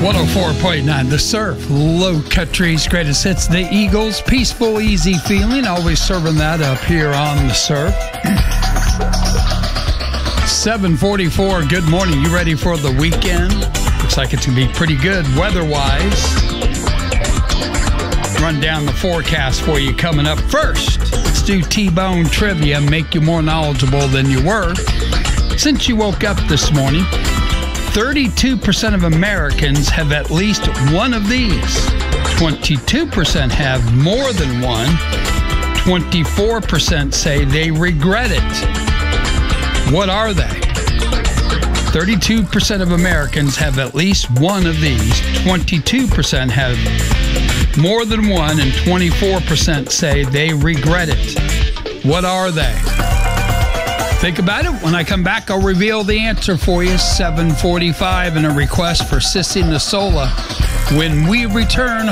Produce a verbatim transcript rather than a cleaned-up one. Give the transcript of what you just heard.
one oh four point nine The Surf, Low Country's greatest hits, the Eagles, peaceful, easy feeling, always serving that up here on The Surf. seven forty-four, good morning. You ready for the weekend? Looks like it's going to be pretty good weather-wise. Run down the forecast for you coming up first. Let's do T-Bone Trivia, make you more knowledgeable than you were. Since you woke up this morning, thirty-two percent of Americans have at least one of these. twenty-two percent have more than one. twenty-four percent say they regret it. What are they? thirty-two percent of Americans have at least one of these. twenty-two percent have more than one, and twenty-four percent say they regret it. What are they? Think about it. When I come back, I'll reveal the answer for you. seven forty-five and a request for Sissy Nasola when we return